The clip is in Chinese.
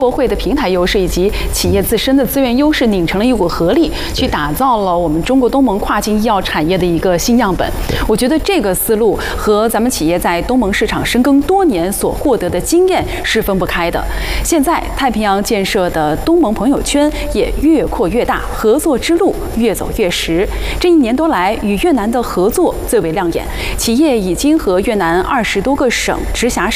博会的平台优势以及企业自身的资源优势拧成了一股合力，去打造了我们中国东盟跨境医药产业的一个新样本。我觉得这个思路和咱们企业在东盟市场深耕多年所获得的经验是分不开的。现在太平洋建设的东盟朋友圈也越扩越大，合作之路越走越实。这1年多来，与越南的合作最为亮眼，企业已经和越南20多个省、直辖市